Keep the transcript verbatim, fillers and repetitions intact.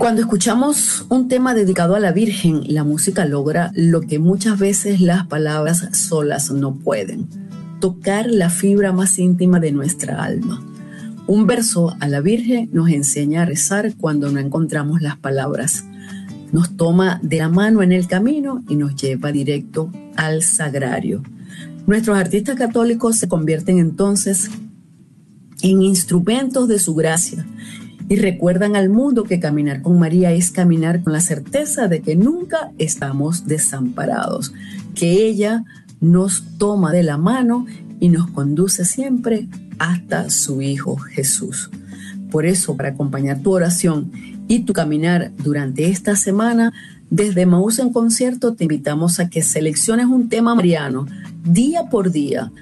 Cuando escuchamos un tema dedicado a la Virgen, la música logra lo que muchas veces las palabras solas no pueden: tocar la fibra más íntima de nuestra alma. Un verso a la Virgen nos enseña a rezar cuando no encontramos las palabras. Nos toma de la mano en el camino y nos lleva directo al sagrario. Nuestros artistas católicos se convierten entonces en instrumentos de su gracia y recuerdan al mundo que caminar con María es caminar con la certeza de que nunca estamos desamparados, que ella nos toma de la mano y nos conduce siempre hasta su Hijo Jesús. Por eso, para acompañar tu oración y tu caminar durante esta semana, desde Emaús en Concierto te invitamos a que selecciones un tema mariano día por día